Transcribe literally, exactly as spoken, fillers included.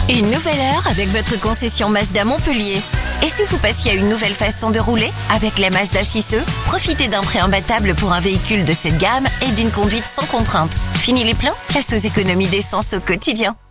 Une nouvelle heure avec votre concession Mazda Montpellier. Et si vous passiez à une nouvelle façon de rouler? Avec la Mazda six e, profitez d'un prêt imbattable pour un véhicule de cette gamme et d'une conduite sans contrainte. Fini les plans? Place aux économies d'essence au quotidien.